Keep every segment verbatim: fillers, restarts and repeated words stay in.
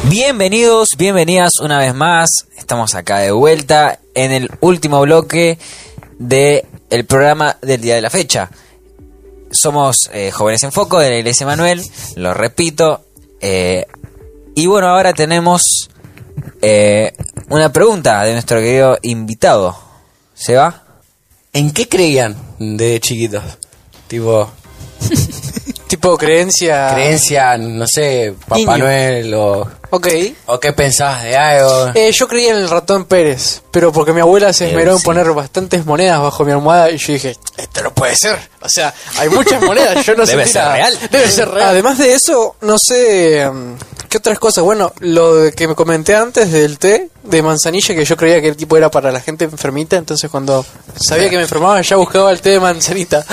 Bienvenidos, bienvenidas una vez más. Estamos acá de vuelta en el último bloque del programa del día de la fecha. Somos eh, Jóvenes en Foco de la Iglesia Manuel, lo repito. Eh, y bueno, ahora tenemos eh, una pregunta de nuestro querido invitado. ¿Se va? ¿En qué creían de chiquitos? Tipo... tipo creencia... Creencia, no sé, Papá Niño. Noel o... Ok. ¿O qué pensabas de algo? Eh, yo creía en el ratón Pérez, pero porque mi abuela se esmeró Eh, en sí. poner bastantes monedas bajo mi almohada y yo dije, esto no puede ser. O sea, hay muchas monedas, yo no Debe sé ser real. Debe ser real. Además de eso, no sé um, qué otras cosas. Bueno, lo de que me comenté antes del té de manzanilla, que yo creía que el tipo era para la gente enfermita, entonces cuando sabía que me enfermaba ya buscaba el té de manzanita.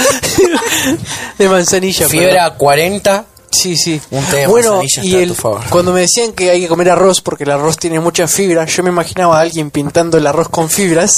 de manzanilla. Fiebre pero- a cuarenta, Sí, sí. un té de Bueno, manzanilla y está a el, tu favor. cuando me decían que hay que comer arroz porque el arroz tiene mucha fibra, yo me imaginaba a alguien pintando el arroz con fibras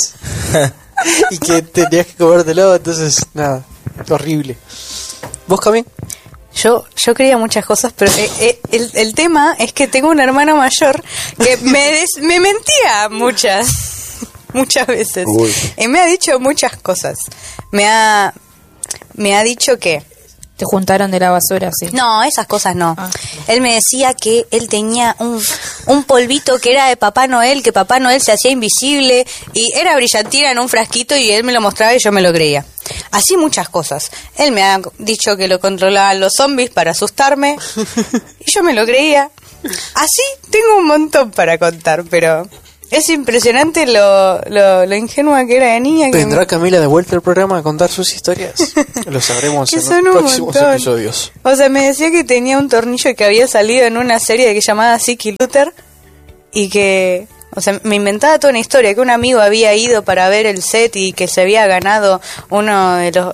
y que tenías que comértelo, entonces, nada, horrible. ¿Vos, Cami? Yo, yo creía muchas cosas, pero eh, eh, el, el tema es que tengo un hermano mayor que me, des- me mentía muchas, muchas veces. Uy. Y me ha dicho muchas cosas. Me ha, me ha dicho que... Te juntaron de la basura, sí. No, esas cosas no. Ah. Él me decía que él tenía un, un polvito que era de Papá Noel, que Papá Noel se hacía invisible y era brillantina en un frasquito y él me lo mostraba y yo me lo creía. Así muchas cosas. Él me ha dicho que lo controlaban los zombies para asustarme y yo me lo creía. Así tengo un montón para contar, pero es impresionante lo, lo, lo ingenua que era de niña. Que ¿Tendrá Camila de vuelta al programa a contar sus historias? Lo sabremos Que en son los un próximos montón. episodios. O sea, me decía que tenía un tornillo que había salido en una serie que llamada Siki Luther y que, o sea, me inventaba toda una historia, que un amigo había ido para ver el set y que se había ganado uno de los...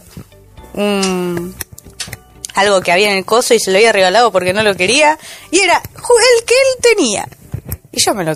un algo que había en el coso y se lo había regalado porque no lo quería y era ju- el que él tenía. Y yo me lo